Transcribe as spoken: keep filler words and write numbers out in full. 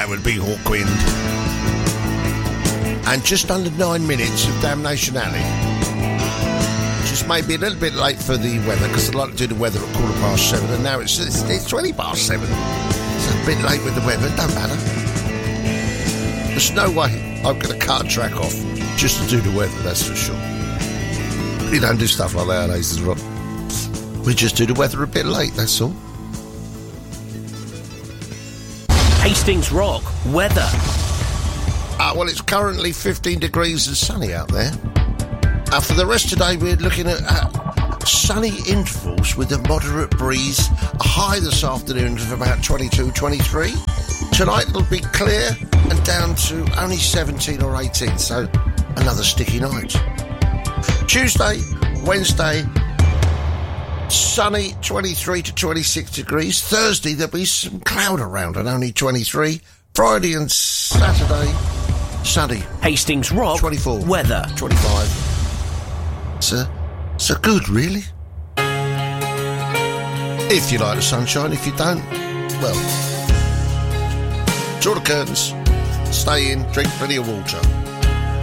would be Hawkwind. And just under nine minutes of Damnation Alley. Just maybe a little bit late for the weather, because I'd like to do the weather at quarter past seven, and now it's, it's, it's twenty past seven. It's a bit late with the weather, don't matter. There's no way I'm going to cut a track off just to do the weather, that's for sure. We don't do stuff like that nowadays as well. We just do the weather a bit late, that's all. Hastings Rock weather. Uh, well, it's currently fifteen degrees and sunny out there. Uh, for the rest of the day, we're looking at uh, sunny intervals with a moderate breeze. A high this afternoon of about twenty-two, twenty-three. Tonight it'll be clear and down to only seventeen or eighteen, so another sticky night. Tuesday, Wednesday, sunny, twenty-three to twenty-six degrees. Thursday, there'll be some cloud around and only twenty-three. Friday and Saturday, sunny. Hastings Rock twenty-four. Weather. twenty-five. So, so good, really. If you like the sunshine, if you don't, well, draw the curtains, stay in, drink plenty of water.